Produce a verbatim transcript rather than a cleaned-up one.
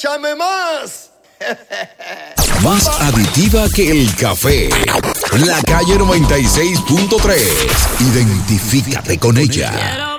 ¡Échame más! Más aditiva que el café. La Calle noventa y seis punto tres. Identifícate con ella.